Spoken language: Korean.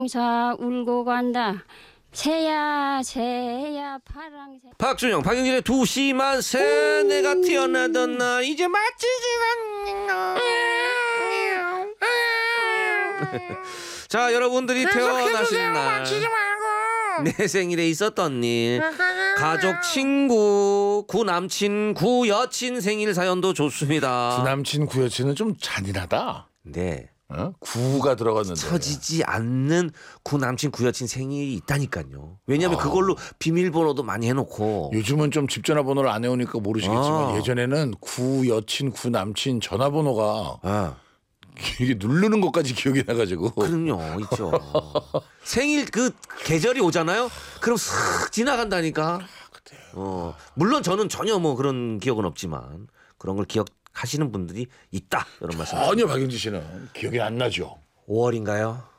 사 울고 간다. 새야 새야 파랑새. 박준영, 박영진의 두 시만 새. 내가 태어나던 날 이제 맞지지 않는. 자, 여러분들이 태어나신 날 내 생일에 있었던 일, 가족, 친구, 구남친, 구여친 생일 사연도 좋습니다. 구남친 구여친은 좀 잔인하다. 네. 어? 구가 들어갔는데 쳐지지 않는 구남친 구여친 생일이 있다니까요. 왜냐하면 그걸로 비밀번호도 많이 해놓고. 요즘은 좀 집 전화번호를 안 해오니까 모르시겠지만 아. 예전에는 구여친 구남친 전화번호가 아, 이게 누르는 것까지 기억이 나가지고 그럼요, 있죠. 생일 그 계절이 오잖아요. 그럼 슥 지나간다니까. 물론 저는 전혀 뭐 그런 기억은 없지만 그런 걸 기억하시는 분들이 있다, 이런 말씀. 전혀 박영지 씨는 기억이 안 나죠. 5월인가요?